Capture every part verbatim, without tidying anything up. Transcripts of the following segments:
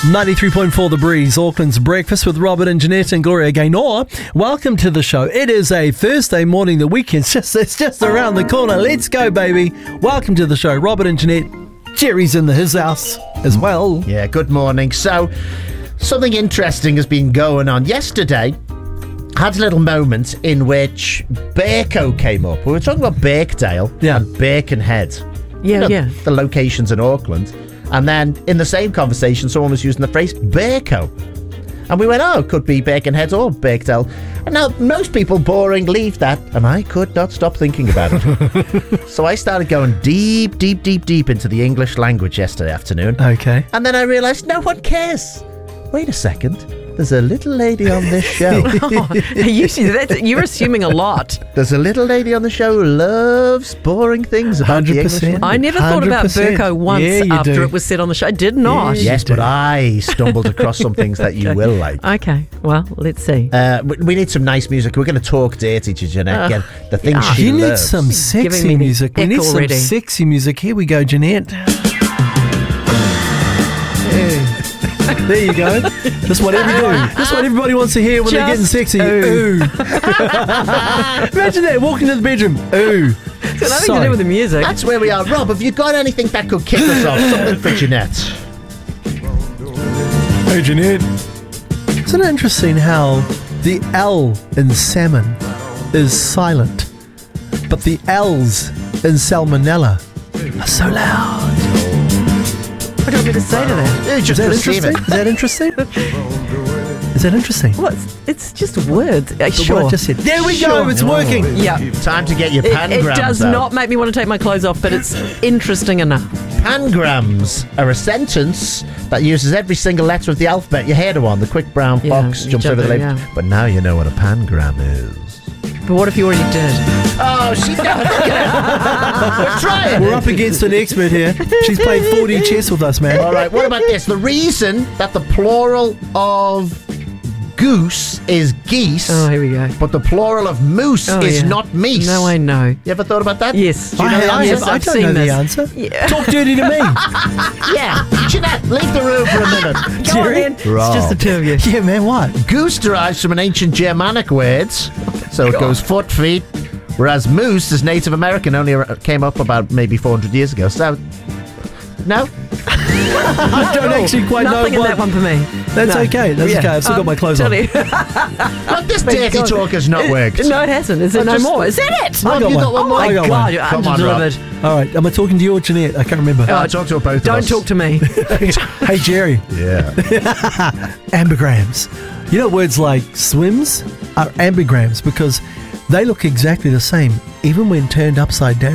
ninety-three point four The Breeze, Auckland's breakfast with Robert and Jeanette and Gloria Gaynor. Welcome to the show. It is a Thursday morning. The weekend's just it's just around the corner. Let's go, baby. Welcome to the show, Robert and Jeanette. Jerry's in the his house as well. Yeah, good morning. So, something interesting has been going on. Yesterday, had a little moment in which Baco came up. We were talking about Birkdale Yeah. and Birkenhead. Yeah, You know, yeah. the locations in Auckland. And then in the same conversation, someone was using the phrase Baco. And we went, oh, it could be Birkenhead or Birkdale. And now most people boring leave that, and I could not stop thinking about it. So I started going deep, deep, deep, deep into the English language yesterday afternoon. Okay. And then I realised no one cares. Wait a second. There's a little lady on this show. Oh, usually that's, you're assuming a lot. There's a little lady on the show who loves boring things about the English one hundred percent. language. I never thought about one hundred percent. Burko once Yeah, you after do. it was said on the show. I did not. Yeah. Yes, but I stumbled across some things that you will like. Okay, well, let's see. Uh, we, we need some nice music. We're going to talk dirty to Jeanette. Uh, Get the things yeah. she You need loves. some giving sexy me the music. We ick need already. some sexy music. Here we go, Jeanette. There you go. That's what everybody. That's what everybody wants to hear when they're getting Just sexy. ooh. Ooh. Imagine that walking into the bedroom. Ooh. It's got nothing to do with the music. That's where we are. Rob, have you got anything that could kick us off? Something for Jeanette. Hey, Jeanette. Isn't it interesting how the L in salmon is silent, but the L's in salmonella are so loud? What do you want me to say to that? You Is just that perceive interesting? it. Is that interesting? Is that interesting? Well, it's, it's just words. Uh, But sure. What I just said. There we Sure. go. It's working. Yeah. Time to get your It, pangrams it does out. not make me want to take my clothes off, but it's interesting enough. Pangrams are a sentence that uses every single letter of the alphabet. You heard one. The quick brown Yeah, fox you jumps jump over the over, lake. yeah. But now you know what a pangram is. But what if you already did? Oh, she knows. We're trying. We're up against an expert here. She's played four D chess with us, man. All right, what about this? The reason that the plural of goose is geese, Oh, here we go. but the plural of moose Oh, is yeah. not meese. No, I know. You ever thought about that? Yes. Do you know the I, answer? have, I I've don't seen know the this. answer. Yeah. Talk dirty to me. Yeah. Jeanette, leave the room for a minute. Go on, Jerry? then. It's just the two of you. Yeah, man, what? Goose derives from an ancient Germanic word, so it goes foot, feet, whereas moose is Native American, only ar- came up about maybe four hundred years ago. So, no? I don't actually quite Nothing know in what. that one for me. That's No. okay. That's Yeah. okay. I've still got Um, my clothes on. tell you- But this Thank dirty God. talk has not worked. No, it hasn't. Is it I'm no just- more? Is that it? I Rob, got you one. got one Oh more? my I got God, one. you're Come on, Rob. under-delivered. All right. Am I talking to you or Jeanette? I can't remember. Uh, talk to both of Don't us. talk to me. Hey, Jerry. Yeah. Ambigrams. You know, words like swims are ambigrams because they look exactly the same, even when turned upside down.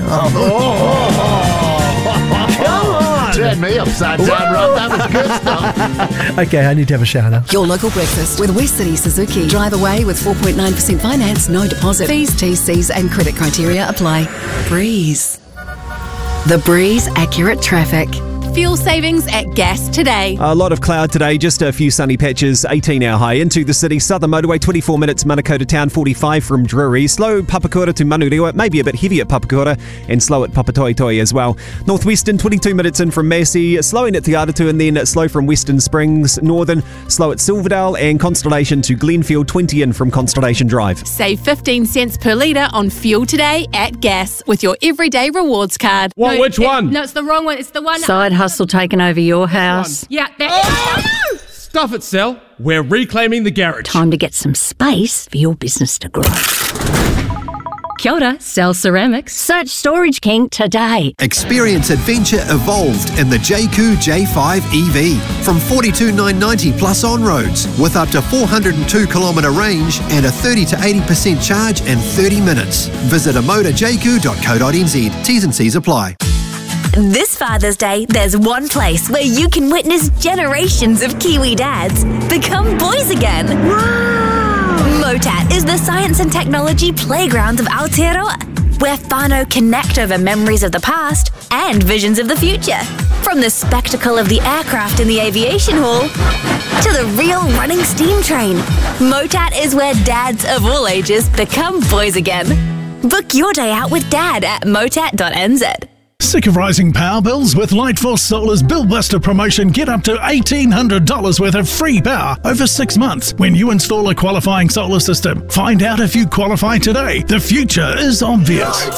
Come on. Turn me upside down, Rob. That was good stuff. Okay, I need to have a shower. Your local breakfast with West City Suzuki. Drive away with four point nine percent finance, no deposit. Fees, T Cs and credit criteria apply. Breeze. The Breeze Accurate Traffic. Fuel savings at Gas today. A lot of cloud today, just a few sunny patches, eighteen hour high. Into the city, Southern Motorway, twenty-four minutes, Manukau to town, forty-five from Drury. Slow Papakura to Manurewa, maybe a bit heavy at Papakura, and slow at Papatoetoe as well. Northwestern, twenty-two minutes in from Massey, slowing at Te Aratu, and then slow from Western Springs. Northern, slow at Silverdale, and Constellation to Glenfield, twenty in from Constellation Drive. Save fifteen cents per litre on fuel today at Gas with your everyday rewards card. What? No, Which it- one? No, it's the wrong one. It's the one. Side hustle taking over your house. Yeah, that. Stuff it, Sal. We're reclaiming the garage. Time to get some space for your business to grow. Kia ora, Cell Ceramics. Search Storage King today. Experience adventure evolved in the J Q J five E V from forty-two thousand nine hundred ninety plus on-roads with up to four hundred two kilometre range and a thirty to eighty percent charge in thirty minutes. Visit amoda j q dot co dot n z. T's and C's apply. This Father's Day, there's one place where you can witness generations of Kiwi dads become boys again. Motat is the science and technology playground of Aotearoa, where whānau connect over memories of the past and visions of the future. From the spectacle of the aircraft in the aviation hall to the real running steam train, Motat is where dads of all ages become boys again. Book your day out with Dad at motat dot n z. Sick of rising power bills? With Lightforce Solar's Bill Buster promotion, get up to eighteen hundred dollars worth of free power over six months when you install a qualifying solar system. Find out if you qualify today. The future is obvious.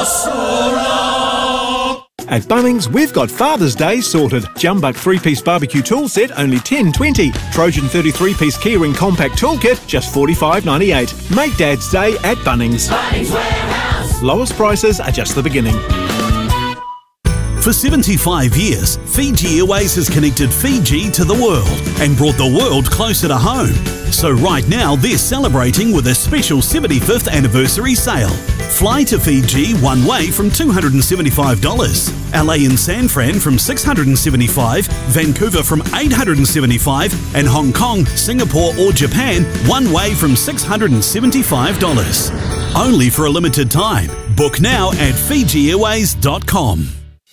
At Bunnings, we've got Father's Day sorted. Jumbuck three-piece barbecue tool set, only ten twenty. Trojan thirty-three piece keyring compact toolkit, just forty-five ninety-eight. Make Dad's Day at Bunnings. Bunnings Warehouse. Lowest prices are just the beginning. For seventy-five years, Fiji Airways has connected Fiji to the world and brought the world closer to home. So right now, they're celebrating with a special seventy-fifth anniversary sale. Fly to Fiji one way from two hundred seventy-five dollars, L A and San Fran from six hundred seventy-five dollars, Vancouver from eight hundred seventy-five dollars, and Hong Kong, Singapore or Japan one way from six hundred seventy-five dollars. Only for a limited time. Book now at fiji airways dot com.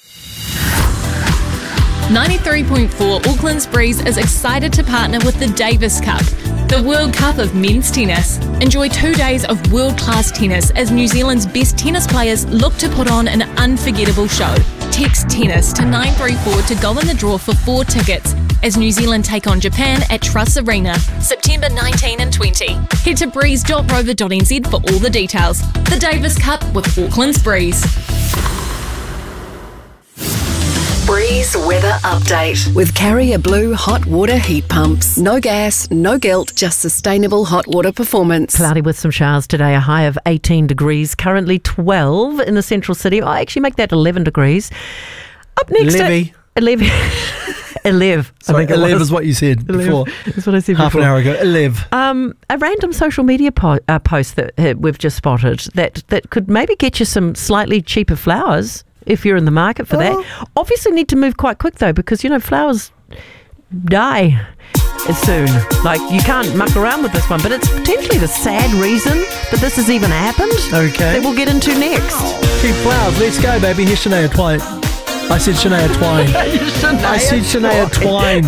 ninety-three point four Auckland's Breeze is excited to partner with the Davis Cup, the World Cup of men's tennis. Enjoy two days of world-class tennis as New Zealand's best tennis players look to put on an unforgettable show. Text tennis to nine three four to go in the draw for four tickets as New Zealand take on Japan at Truss Arena, September nineteenth and twentieth. Head to breeze dot rover dot n z for all the details. The Davis Cup with Auckland's Breeze. Breeze weather update with Carrier Blue hot water heat pumps. No gas, no guilt, just sustainable hot water performance. Cloudy with some showers today, a high of eighteen degrees, currently twelve in the central city. I actually make that eleven degrees. Up next, Levy. eleven. Elev. Sorry, I think it Elev was. is what you said before. That's what I said Half before. an hour ago. Elev. Um, a random social media po- uh, post that uh, we've just spotted that, that could maybe get you some slightly cheaper flowers if you're in the market for Oh. that. Obviously need to move quite quick though, because, you know, flowers die soon. Like, you can't muck around with this one, but it's potentially the sad reason that this has even happened. Okay. That we'll get into next. Cheap flowers. Let's go, baby. Here's Shania Twain. I said Shania Twain. I said Shania Twain.